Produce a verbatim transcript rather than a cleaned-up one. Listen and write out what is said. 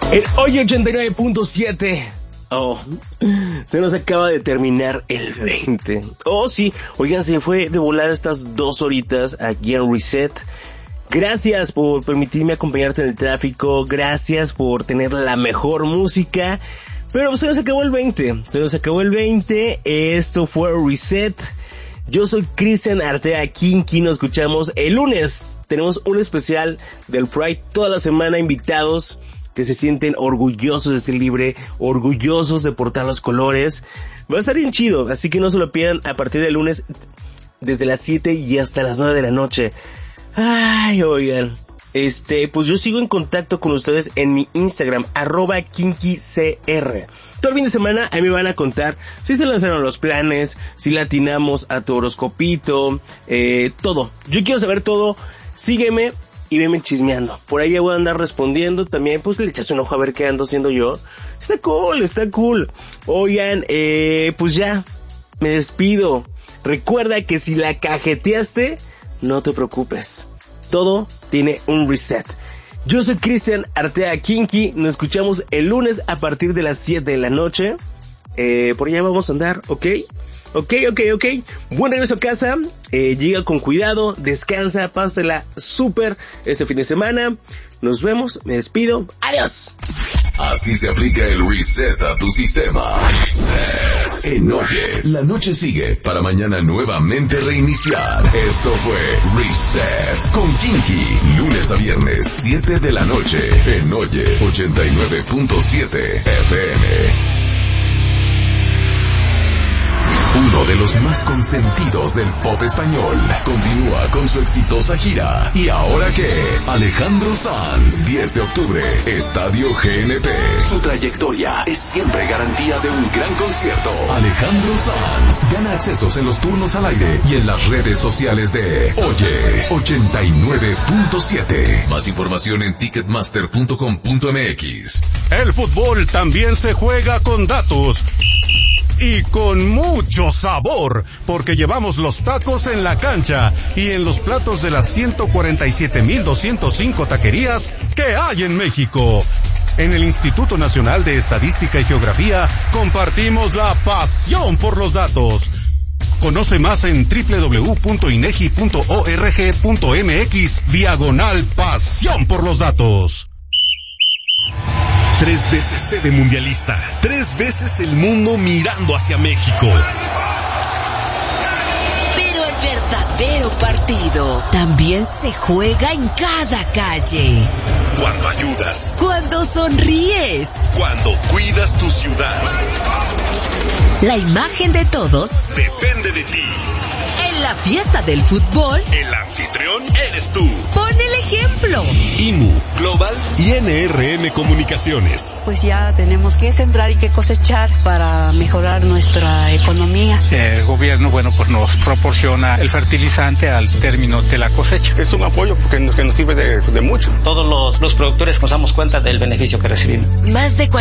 En hoy ochenta y nueve punto siete. Oh, se nos acaba de terminar el veinte. Oh, sí, oigan, se fue de volar estas dos horitas aquí en Reset. Gracias por permitirme acompañarte en el tráfico, gracias por tener la mejor música. Pero se nos acabó el veinte, se nos acabó el veinte, esto fue Reset. Yo soy Cristian Artea Kinky, nos escuchamos el lunes. Tenemos un especial del Pride toda la semana, invitados que se sienten orgullosos de ser libre, orgullosos de portar los colores. Va a estar bien chido, así que no se lo pierdan a partir del lunes desde las siete y hasta las nueve de la noche. Ay, oigan, este, pues yo sigo en contacto con ustedes en mi Instagram, arroba kinkycr. Todo el fin de semana ahí me van a contar si se lanzaron los planes, si le atinamos a tu horoscopito, eh, todo. Yo quiero saber todo, sígueme y veme chismeando. Por ahí ya voy a andar respondiendo también, pues le echas un ojo a ver qué ando haciendo yo. Está cool, está cool. Oigan, eh, pues ya, me despido. Recuerda que si la cajeteaste, no te preocupes. Todo tiene un reset. Yo soy Cristian Artea Kinky. Nos escuchamos el lunes a partir de las siete de la noche. Eh, por allá vamos a andar, ¿ok? Ok, ok, ok. Buen regreso a casa. Eh, llega con cuidado, descansa, pásela súper este fin de semana. Nos vemos, me despido. ¡Adiós! Así se aplica el reset a tu sistema. Reset. En Oye, la noche sigue para mañana nuevamente reiniciar. Esto fue Reset con Kinky. Lunes a viernes, siete de la noche. En Oye, ochenta y nueve punto siete F M. Uno de los más consentidos del pop español continúa con su exitosa gira. ¿Y ahora qué? Alejandro Sanz, diez de octubre, Estadio G N P. Su trayectoria es siempre garantía de un gran concierto. Alejandro Sanz gana accesos en los turnos al aire y en las redes sociales de Oye ochenta y nueve punto siete. Más información en ticketmaster punto com punto m x. El fútbol también se juega con datos. Y con mucho sabor, porque llevamos los tacos en la cancha y en los platos de las ciento cuarenta y siete mil doscientos cinco taquerías que hay en México. En el Instituto Nacional de Estadística y Geografía compartimos la pasión por los datos. Conoce más en doble u doble u doble u punto inegi punto org punto m x diagonal pasión por los datos. Tres veces sede mundialista, tres veces el mundo mirando hacia México. Pero el verdadero partido también se juega en cada calle. Cuando ayudas. Cuando sonríes. Cuando cuidas tu ciudad. La imagen de todos depende de ti. En la fiesta del fútbol, el anfitrión eres tú. Pon el ejemplo. I M U, Global y N R M Comunicaciones. Pues ya tenemos que sembrar y que cosechar para mejorar nuestra economía. El gobierno, bueno, pues nos proporciona el fertilizante al término de la cosecha. Es un apoyo porque nos, que nos sirve de, de mucho. Todos los, los productores nos damos cuenta del beneficio que recibimos. Más de